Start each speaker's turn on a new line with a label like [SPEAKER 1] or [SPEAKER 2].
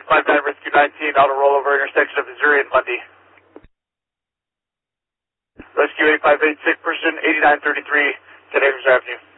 [SPEAKER 1] 59 Rescue 19, auto rollover intersection of Missouri and Mundy. Rescue 8586, person 8933, 10 Acres Avenue.